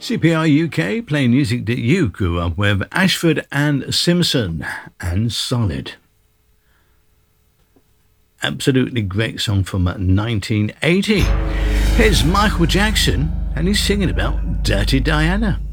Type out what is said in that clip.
CPR UK, playing music that you grew up with. Ashford and Simpson and Solid. Absolutely great song from 1980. Here's Michael Jackson, and he's singing about Dirty Diana.